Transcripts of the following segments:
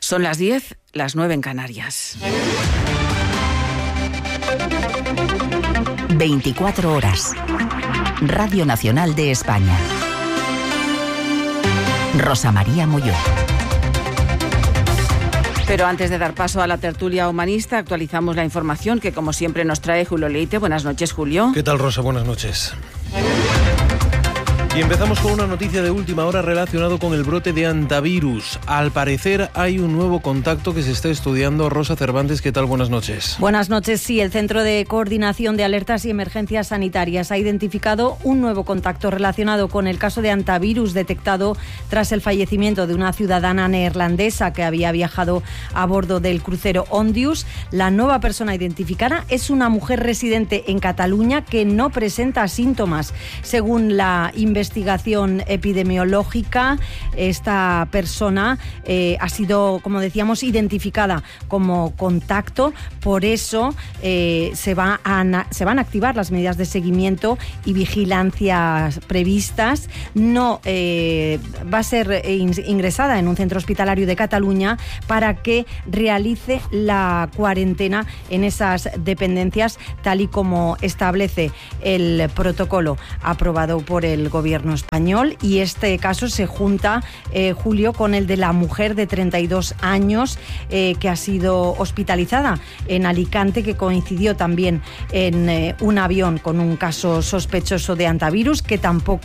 Son las 10, las 9 en Canarias. 24 horas. Radio Nacional de España. Rosa María Molló. Pero antes de dar paso a la tertulia humanista, actualizamos la información que, como siempre, nos trae Julio Leite. Buenas noches, Julio. ¿Qué tal, Rosa? Buenas noches. Y empezamos con una noticia de última hora relacionado con el brote de hantavirus. Al parecer hay un nuevo contacto que se está estudiando. Rosa Cervantes, ¿qué tal? Buenas noches. Buenas noches. Sí, el Centro de Coordinación de Alertas y Emergencias Sanitarias ha identificado un nuevo contacto relacionado con el caso de hantavirus detectado tras el fallecimiento de una ciudadana neerlandesa que había viajado a bordo del crucero Ondius. La nueva persona identificada es una mujer residente en Cataluña que no presenta síntomas. Según la investigación epidemiológica, esta persona ha sido, como decíamos, identificada como contacto. Por eso se van a activar las medidas de seguimiento y vigilancia previstas. No va a ser ingresada en un centro hospitalario de Cataluña para que realice la cuarentena en esas dependencias, tal y como establece el protocolo aprobado por el Gobierno español. Y este caso se junta, Julio, con el de la mujer de 32 años que ha sido hospitalizada en Alicante, que coincidió también en un avión con un caso sospechoso de hantavirus que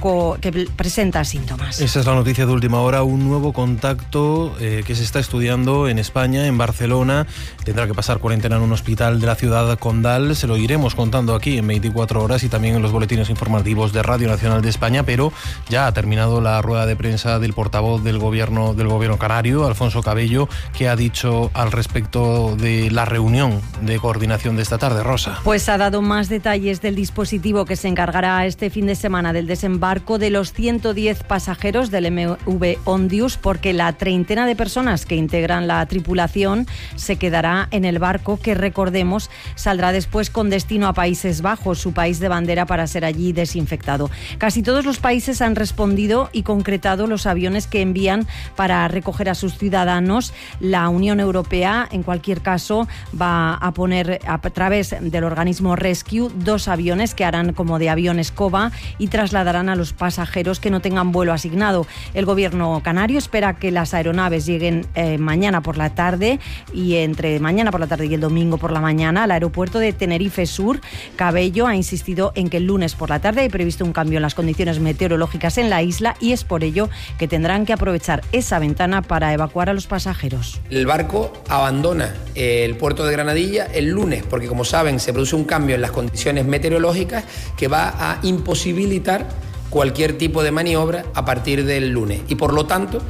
presenta síntomas. Esa es la noticia de última hora, un nuevo contacto que se está estudiando en España, en Barcelona. Tendrá que pasar cuarentena en un hospital de la ciudad condal. Se lo iremos contando aquí en 24 horas y también en los boletines informativos de Radio Nacional de España, pero ya ha terminado la rueda de prensa del portavoz del gobierno canario, Alfonso Cabello, que ha dicho al respecto de la reunión de coordinación de esta tarde. Rosa. Pues ha dado más detalles del dispositivo que se encargará este fin de semana del desembarco de los 110 pasajeros del MV Ondius, porque la treintena de personas que integran la tripulación se quedará en el barco que, recordemos, saldrá después con destino a Países Bajos, su país de bandera, para ser allí desinfectado. Casi todos los países han respondido y concretado los aviones que envían para recoger a sus ciudadanos. La Unión Europea, en cualquier caso, va a poner a través del organismo Rescue 2 aviones que harán como de avión escoba y trasladarán a los pasajeros que no tengan vuelo asignado. El gobierno canario espera que las aeronaves lleguen mañana por la tarde, y entre mañana por la tarde y el domingo por la mañana al aeropuerto de Tenerife Sur. Cabello ha insistido en que el lunes por la tarde hay previsto un cambio en las condiciones meteorológicas en la isla, y es por ello que tendrán que aprovechar esa ventana para evacuar a los pasajeros. El barco abandona el puerto de Granadilla el lunes, porque, como saben, se produce un cambio en las condiciones meteorológicas que va a imposibilitar cualquier tipo de maniobra a partir del lunes. Y por lo tanto,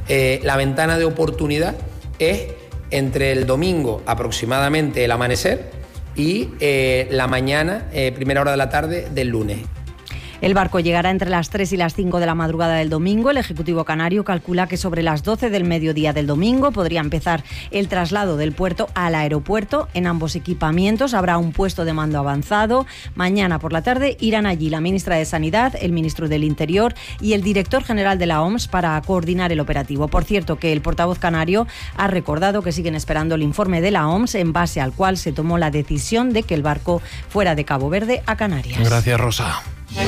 la ventana de oportunidad es entre el domingo, aproximadamente el amanecer, y la mañana, primera hora de la tarde del lunes. El barco llegará entre las 3 y las 5 de la madrugada del domingo. El Ejecutivo canario calcula que sobre las 12 del mediodía del domingo podría empezar el traslado del puerto al aeropuerto. En ambos equipamientos habrá un puesto de mando avanzado. Mañana por la tarde irán allí la ministra de Sanidad, el ministro del Interior y el director general de la OMS para coordinar el operativo. Por cierto, que el portavoz canario ha recordado que siguen esperando el informe de la OMS, en base al cual se tomó la decisión de que el barco fuera de Cabo Verde a Canarias. Gracias, Rosa.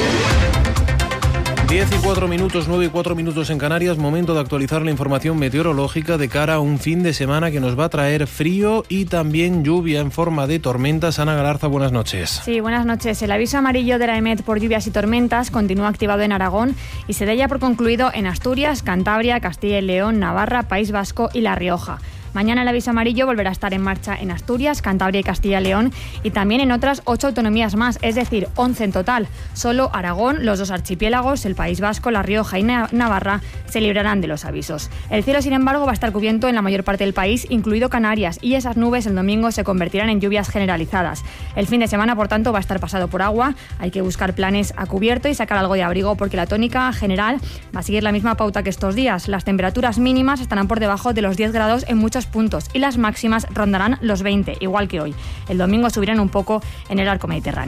10 y 4 minutos, 9 y 4 minutos en Canarias. Momento de actualizar la información meteorológica de cara a un fin de semana que nos va a traer frío y también lluvia en forma de tormentas. Ana Galarza, buenas noches. Sí, buenas noches. El aviso amarillo de la EMET por lluvias y tormentas continúa activado en Aragón y se da ya por concluido en Asturias, Cantabria, Castilla y León, Navarra, País Vasco y La Rioja. Mañana el aviso amarillo volverá a estar en marcha en Asturias, Cantabria y Castilla y León, y también en otras 8 autonomías más, es decir, 11 en total. Solo Aragón, los 2 archipiélagos, el País Vasco, La Rioja y Navarra se librarán de los avisos. El cielo, sin embargo, va a estar cubierto en la mayor parte del país, incluido Canarias, y esas nubes el domingo se convertirán en lluvias generalizadas. El fin de semana, por tanto, va a estar pasado por agua. Hay que buscar planes a cubierto y sacar algo de abrigo, porque la tónica general va a seguir la misma pauta que estos días. Las temperaturas mínimas estarán por debajo de los 10 grados en muchos puntos y las máximas rondarán los 20, igual que hoy. El domingo subirán un poco en el arco mediterráneo.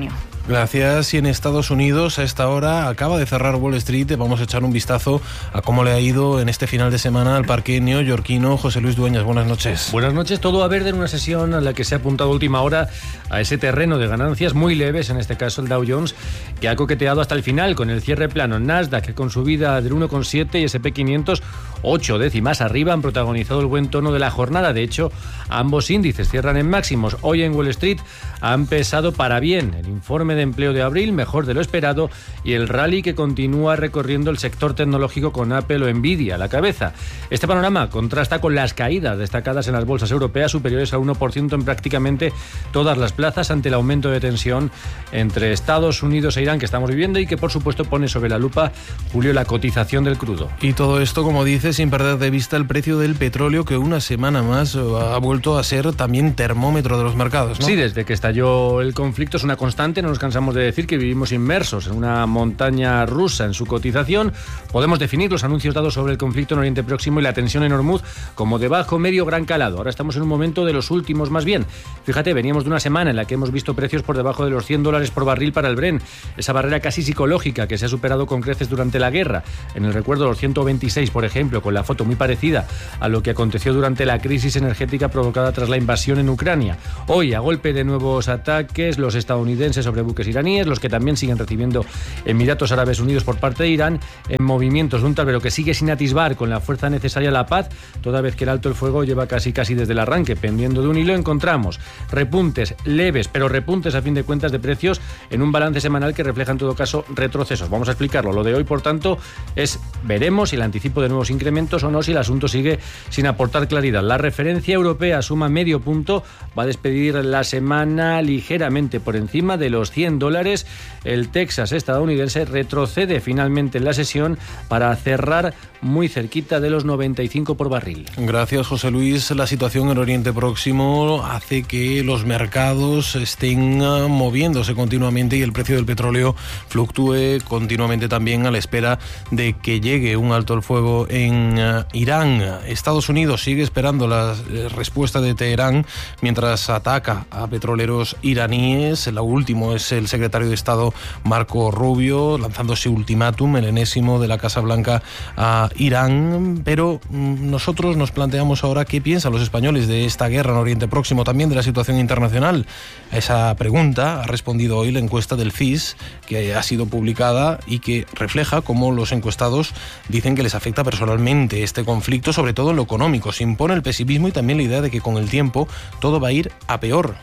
Gracias. Y en Estados Unidos, a esta hora, acaba de cerrar Wall Street. Vamos a echar un vistazo a cómo le ha ido en este final de semana al parque neoyorquino. José Luis Dueñas, buenas noches. Buenas noches. Todo a verde en una sesión a la que se ha apuntado a última hora a ese terreno de ganancias muy leves, en este caso el Dow Jones, que ha coqueteado hasta el final con el cierre plano. Nasdaq con subida del 1,7 y S&P 500 8 décimas arriba, han protagonizado el buen tono de la jornada. De hecho, ambos índices cierran en máximos. Hoy en Wall Street ha empezado para bien el informe de empleo de abril, mejor de lo esperado, y el rally que continúa recorriendo el sector tecnológico con Apple o Nvidia a la cabeza. Este panorama contrasta con las caídas destacadas en las bolsas europeas, superiores al 1% en prácticamente todas las plazas, ante el aumento de tensión entre Estados Unidos e Irán que estamos viviendo y que, por supuesto, pone sobre la lupa, Julio, la cotización del crudo. Y todo esto, como dices, sin perder de vista el precio del petróleo, que una semana más ha vuelto a ser también termómetro de los mercados, ¿no? Sí, desde que estalló el conflicto es una constante. No nos cansamos de decir que vivimos inmersos en una montaña rusa en su cotización. Podemos definir los anuncios dados sobre el conflicto en Oriente Próximo y la tensión en Hormuz como de bajo, medio, gran calado. Ahora estamos en un momento de los últimos, más bien. Fíjate, veníamos de una semana en la que hemos visto precios por debajo de los $100 por barril para el Brent, esa barrera casi psicológica que se ha superado con creces durante la guerra. En el recuerdo, los 126, por ejemplo, con la foto muy parecida a lo que aconteció durante la crisis energética provocada tras la invasión en Ucrania. Hoy, a golpe de nuevos ataques, los estadounidenses sobre buques iraníes, los que también siguen recibiendo Emiratos Árabes Unidos por parte de Irán, en movimientos de un tablero que sigue sin atisbar con la fuerza necesaria a la paz, toda vez que el alto el fuego lleva casi desde el arranque pendiendo de un hilo. Encontramos repuntes leves, pero repuntes a fin de cuentas de precios en un balance semanal que refleja en todo caso retrocesos. Vamos a explicarlo. Lo de hoy, por tanto, es veremos si el anticipo de nuevos incrementos o no, si el asunto sigue sin aportar claridad. La referencia europea suma medio punto, va a despedir la semana ligeramente por encima de los $100. El Texas estadounidense retrocede finalmente en la sesión para cerrar muy cerquita de los 95 por barril. Gracias, José Luis. La situación en Oriente Próximo hace que los mercados estén moviéndose continuamente y el precio del petróleo fluctúe continuamente también a la espera de que llegue un alto el fuego en Irán. Estados Unidos sigue esperando la respuesta de Teherán mientras ataca a petroleros iraníes. Lo último es el secretario de Estado Marco Rubio lanzando ese ultimátum, el enésimo de la Casa Blanca a Irán. Pero nosotros nos planteamos ahora qué piensan los españoles de esta guerra en Oriente Próximo, también de la situación internacional. A esa pregunta ha respondido hoy la encuesta del CIS, que ha sido publicada y que refleja cómo los encuestados dicen que les afecta personalmente este conflicto, sobre todo en lo económico. Se impone el pesimismo y también la idea de que con el tiempo todo va a ir a peor.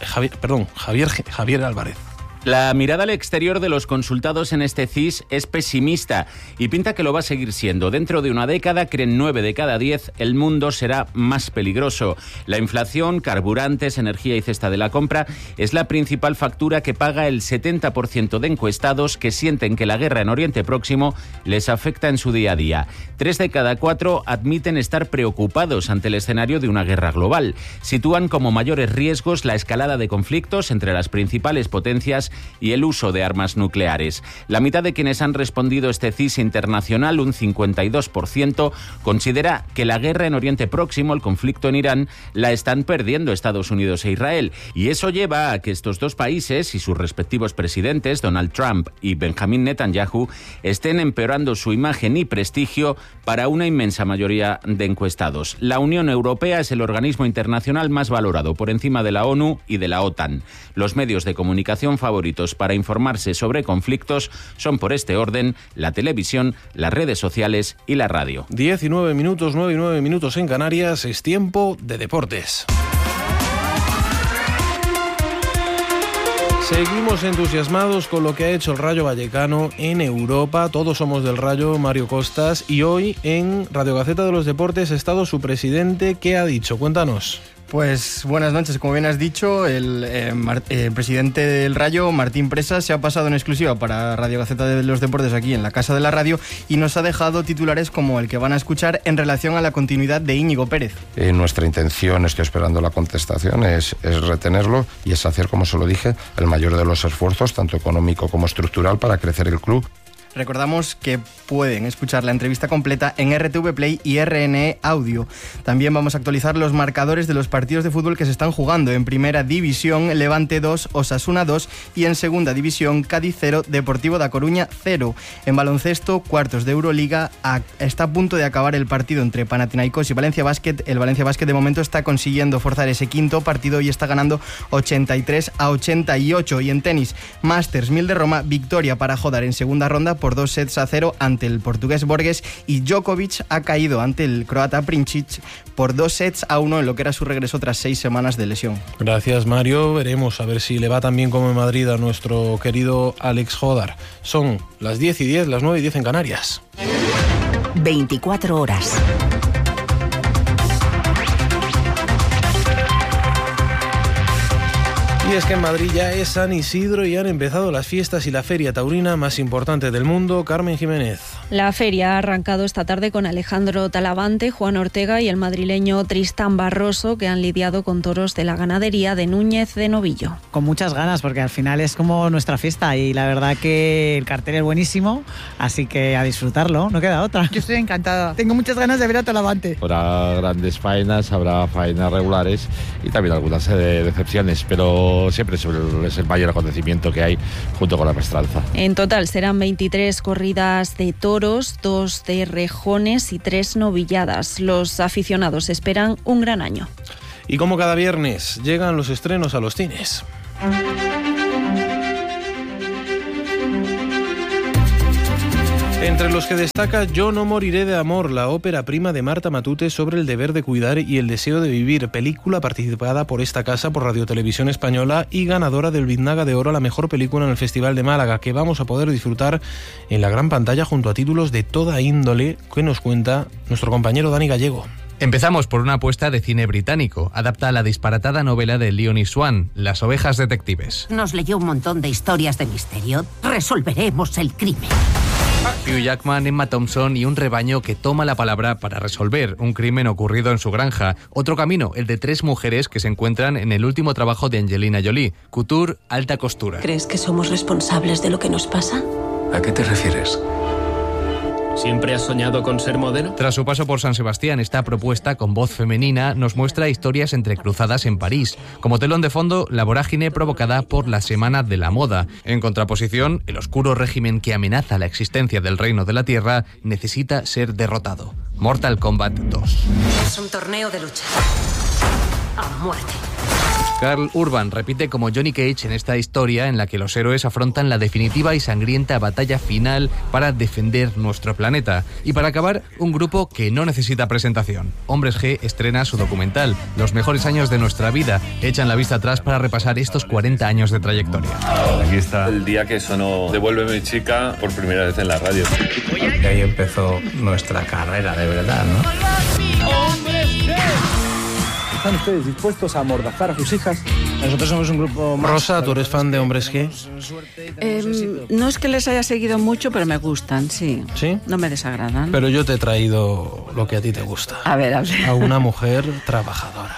Javier Álvarez. La mirada al exterior de los consultados en este CIS es pesimista y pinta que lo va a seguir siendo. Dentro de una década, creen 9 de cada 10, el mundo será más peligroso. La inflación, carburantes, energía y cesta de la compra es la principal factura que paga el 70% de encuestados que sienten que la guerra en Oriente Próximo les afecta en su día a día. 3 de cada 4 admiten estar preocupados ante el escenario de una guerra global. Sitúan como mayores riesgos la escalada de conflictos entre las principales potencias y el uso de armas nucleares. La mitad de quienes han respondido este CIS internacional, un 52%, considera que la guerra en Oriente Próximo, el conflicto en Irán, la están perdiendo Estados Unidos e Israel. Y eso lleva a que estos dos países y sus respectivos presidentes, Donald Trump y Benjamin Netanyahu, estén empeorando su imagen y prestigio para una inmensa mayoría de encuestados. La Unión Europea es el organismo internacional más valorado, por encima de la ONU y de la OTAN. Los medios de comunicación favoritos para informarse sobre conflictos son, por este orden, la televisión, las redes sociales y la radio. 9 y 9 minutos en Canarias. Es tiempo de deportes. Seguimos entusiasmados con lo que ha hecho el Rayo Vallecano en Europa. Todos somos del Rayo, Mario Costas. Y hoy en Radio Gaceta de los Deportes ha estado su presidente. ¿Qué ha dicho? Cuéntanos. Pues buenas noches, como bien has dicho, el presidente del Rayo, Martín Presa, se ha pasado en exclusiva para Radio Gaceta de los Deportes aquí en la Casa de la Radio y nos ha dejado titulares como el que van a escuchar en relación a la continuidad de Íñigo Pérez. Nuestra intención, estoy esperando la contestación, es retenerlo y es hacer, como se lo dije, el mayor de los esfuerzos, tanto económico como estructural, para crecer el club. Recordamos que pueden escuchar la entrevista completa en RTV Play y RNE Audio. También vamos a actualizar los marcadores de los partidos de fútbol que se están jugando. En Primera División, Levante 2, Osasuna 2 y en Segunda División, Cádiz 0, Deportivo da Coruña 0. En baloncesto, cuartos de Euroliga, está a punto de acabar el partido entre Panathinaikos y Valencia Basket. El Valencia Basket de momento está consiguiendo forzar ese quinto partido y está ganando 83-88. Y en tenis, Masters 1000 de Roma, victoria para Jodar en segunda ronda por 2-0 ante el portugués Borges, y Djokovic ha caído ante el croata Princic por 2-1 en lo que era su regreso tras 6 semanas de lesión. Gracias, Mario. Veremos a ver si le va tan bien como en Madrid a nuestro querido Alex Jodar. Son las 10:10, las 9:10 en Canarias. 24 horas. Y es que en Madrid ya es San Isidro y han empezado las fiestas y la feria taurina más importante del mundo. Carmen Jiménez. La feria ha arrancado esta tarde con Alejandro Talavante, Juan Ortega y el madrileño Tristán Barroso, que han lidiado con toros de la ganadería de Núñez de Novillo. Con muchas ganas, porque al final es como nuestra fiesta y la verdad que el cartel es buenísimo, así que a disfrutarlo, no queda otra. Yo estoy encantada, tengo muchas ganas de ver a Talavante. Habrá grandes faenas, habrá faenas regulares y también algunas decepciones, pero siempre es el mayor acontecimiento que hay junto con la maestranza. En total serán 23 corridas de toros, 2 de rejones y 3 novilladas. Los aficionados esperan un gran año. Y como cada viernes, llegan los estrenos a los cines. Entre los que destaca Yo no moriré de amor, la ópera prima de Marta Matute sobre el deber de cuidar y el deseo de vivir, película participada por esta casa, por Radio Televisión Española y ganadora del Biznaga de Oro a la mejor película en el Festival de Málaga, que vamos a poder disfrutar en la gran pantalla junto a títulos de toda índole que nos cuenta nuestro compañero Dani Gallego. Empezamos por una apuesta de cine británico. Adapta la disparatada novela de Leonie Swan, Las ovejas detectives. Nos leyó un montón de historias de misterio. Resolveremos el crimen. Hugh Jackman, Emma Thompson y un rebaño que toma la palabra para resolver un crimen ocurrido en su granja. Otro camino, el de 3 mujeres que se encuentran en el último trabajo de Angelina Jolie, Couture, alta costura. ¿Crees que somos responsables de lo que nos pasa? ¿A qué te refieres? ¿Siempre has soñado con ser modelo? Tras su paso por San Sebastián, esta propuesta con voz femenina nos muestra historias entrecruzadas en París. Como telón de fondo, la vorágine provocada por la Semana de la Moda. En contraposición, el oscuro régimen que amenaza la existencia del Reino de la Tierra necesita ser derrotado. Mortal Kombat 2. Es un torneo de lucha. A muerte. Karl Urban repite como Johnny Cage en esta historia en la que los héroes afrontan la definitiva y sangrienta batalla final para defender nuestro planeta. Y para acabar, un grupo que no necesita presentación. Hombres G estrena su documental, Los mejores años de nuestra vida. Echan la vista atrás para repasar estos 40 años de trayectoria. Aquí está el día que sonó Devuélveme chica por primera vez en la radio. Porque ahí empezó nuestra carrera de verdad, ¿no? ¡Hombres G! ¿Están ustedes dispuestos a amordazar a sus hijas? Nosotros somos un grupo más... Rosa, ¿tú eres fan de Hombres G? No es que les haya seguido mucho, pero me gustan, sí. ¿Sí? No me desagradan. Pero yo te he traído lo que a ti te gusta. A ver. A una mujer trabajadora.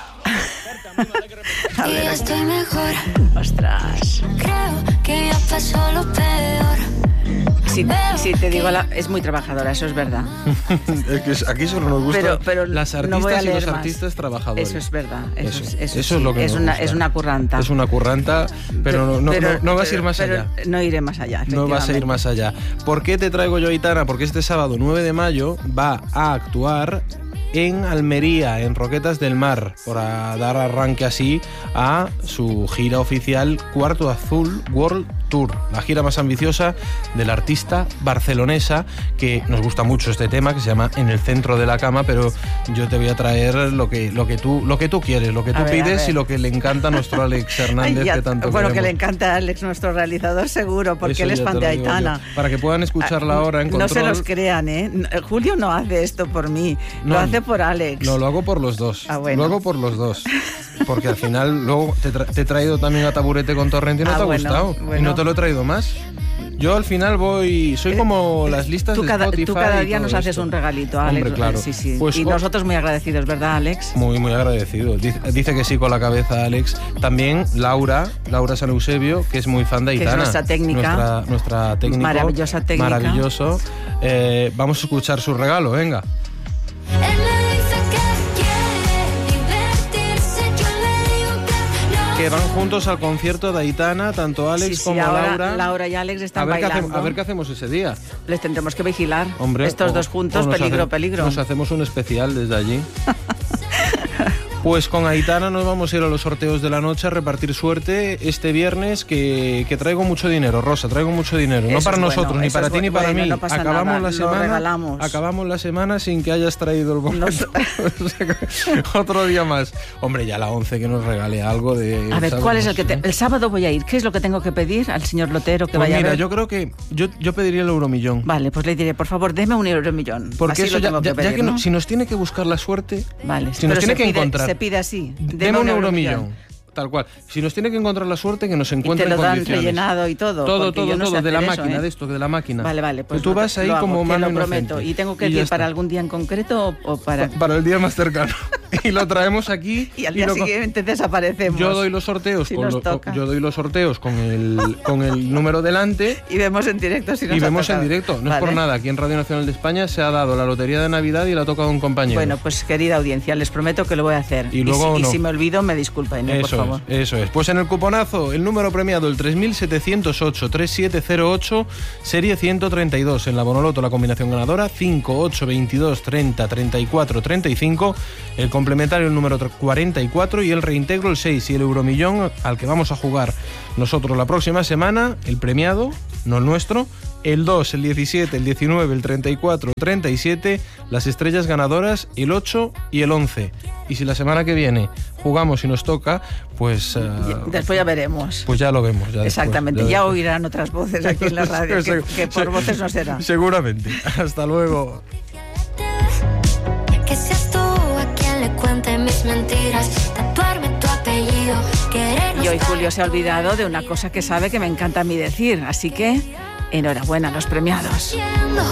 A ver. Estoy mejor. Ostras. Creo que ya pasó lo peor. Sí, te digo, es muy trabajadora, eso es verdad. Es que aquí solo nos gustan pero las artistas no voy a y los más. artistas trabajadores. Eso es verdad. Eso es lo que es nos gusta. Es una curranta. Es una curranta, pero no vas a ir más allá. No iré más allá, No vas a ir más allá. ¿Por qué te traigo yo, Aitana? Porque este sábado 9 de mayo va a actuar en Almería, en Roquetas del Mar, para dar arranque así a su gira oficial Cuarto Azul World Tour, la gira más ambiciosa de la artista barcelonesa, que nos gusta mucho este tema, que se llama En el centro de la cama, pero yo te voy a traer lo que tú quieres, lo que tú pides y lo que le encanta a nuestro Alex Hernández. Ay, que tanto bueno, queremos. Que le encanta a Alex, nuestro realizador, seguro, porque Eso él es ya fan te de lo digo Aitana. yo. Para que puedan escucharla ahora en control. No se los crean, ¿eh? Julio no hace esto por mí, lo hace por Alex. No, lo hago por los dos. Bueno. Lo hago por los dos. Porque al final luego te he traído también a Taburete con Torrente y no te ha gustado. Bueno. Y no te lo he traído más. Yo al final soy como las listas de Spotify. Tú cada día y nos todo haces esto. un regalito, Alex. Hombre, claro. Sí. Pues, y nosotros muy agradecidos, ¿verdad, Alex? Muy, muy agradecido. Dice que sí con la cabeza, Alex. También Laura San Eusebio, que es muy fan de Aitana. Que es nuestra técnica. Nuestra técnica. Maravillosa técnica. Maravilloso. Vamos a escuchar su regalo, venga. Que van juntos al concierto de Aitana, tanto Alex como ahora Laura. Laura y Alex están bailando. A ver qué hacemos ese día. Les tendremos que vigilar. Hombre, estos dos juntos, peligro. Nos hacemos un especial desde allí. Pues con Aitana nos vamos a ir a los sorteos de la noche a repartir suerte este viernes, que traigo mucho dinero, Rosa, traigo mucho dinero. Eso No para nosotros, bueno, ni para ti ni para mí. No pasa nada, Acabamos la semana sin que hayas traído el boleto. Otro día más. Hombre, ya la 11 que nos regale algo de... A ver, ¿sabes? ¿cuál es el que el sábado voy a ir? ¿Qué es lo que tengo que pedir al señor lotero que vaya a ver? Mira, yo creo que yo pediría el euromillón. Vale, pues le diré, por favor, deme un euromillón. Porque así eso lo tengo que pedir, que ¿no? si nos tiene que buscar la suerte, vale, si nos tiene que encontrar... Se pide así. Deme un euromillón. Tal cual. Si nos tiene que encontrar la suerte, que nos encuentre en condiciones. Y te lo dan rellenado y todo. Todo, de la eso, máquina, de la máquina. Vale, pues tú vas ahí como mano lo prometo. ¿Y tengo que ir para algún día en concreto o para...? Para el día más cercano. Y lo traemos aquí. Y al día siguiente desaparecemos. Yo doy los sorteos, con el número delante. Y vemos en directo si nos Y vemos en directo. No es por nada. Aquí en Radio Nacional de España se ha dado la lotería de Navidad y la ha tocado un compañero. Bueno, pues querida audiencia, les prometo que lo voy a hacer. Y luego y si me olvido, me disculpen, por favor. Eso es. Pues en el cuponazo, el número premiado, el 3708-3708, serie 132. En la Bonoloto, la combinación ganadora, 5, 8, 22, 30, 34, 35. El complementario, el número 44. Y el reintegro, el 6. Y el euromillón, al que vamos a jugar nosotros la próxima semana, el premiado, no el nuestro, el 2, el 17, el 19, el 34, 37, las estrellas ganadoras, el 8 y el 11. Y si la semana que viene jugamos y nos toca, pues... después ya veremos. Pues ya lo vemos. Exactamente, ya oirán otras voces aquí en la radio, que por voces no será. Seguramente. Hasta luego. Que seas tú a quien le cuente mis mentiras, tatuarme tu apellido, querernos. Y hoy Julio se ha olvidado de una cosa que sabe que me encanta a mí decir, así que enhorabuena a los premiados.